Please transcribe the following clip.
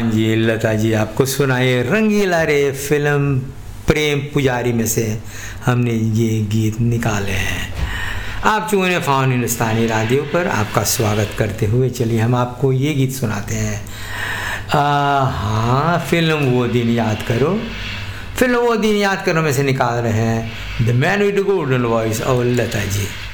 जी, लता जी आपको सुनाए रंगीला रे फिल्म प्रेम पुजारी में से हमने ये गीत निकाले हैं। आप चुने फ़ाउन हिंदुस्तानी रेडियो पर आपका स्वागत करते हुए चलिए हम आपको ये गीत सुनाते हैं। हाँ, फिल्म वो दिन याद करो, फिल्म वो दिन याद करो में से निकाल रहे हैं the man with the golden voice और लता जी।